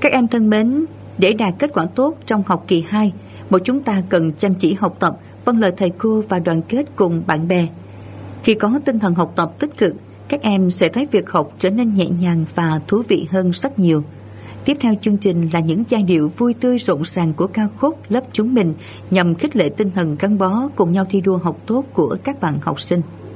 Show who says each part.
Speaker 1: Các em thân mến, để đạt kết quả tốt trong học kỳ 2, mỗi chúng ta cần chăm chỉ học tập, vâng lời thầy cô và đoàn kết cùng bạn bè. Khi có tinh thần học tập tích cực, các em sẽ thấy việc học trở nên nhẹ nhàng và thú vị hơn rất nhiều. Tiếp theo chương trình là những giai điệu vui tươi rộn ràng của ca khúc Lớp Chúng Mình nhằm khích lệ tinh thần gắn bó cùng nhau thi đua học tốt của các bạn học sinh.